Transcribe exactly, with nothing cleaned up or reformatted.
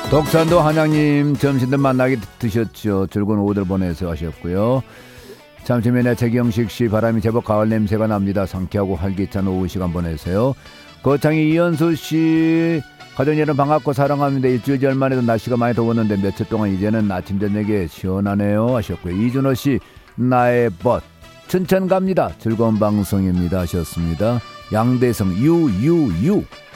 독산도 한양님 점심들 만나게 드셨죠. 즐거운 오후들 보내서 하셨고요. 잠시만에 최경식씨 바람이 제법 가을 냄새가 납니다. 상쾌하고 활기찬 오후 시간 보내세요. 거창이 이현수씨 가족여러분 반갑고 사랑합니다. 일주일 전만 해도 날씨가 많이 더웠는데 며칠 동안 이제는 아침 저녁에 시원하네요 하셨고요. 이준호씨 나의 벗 춘천 갑니다. 즐거운 방송입니다 하셨습니다. 양대성 유유유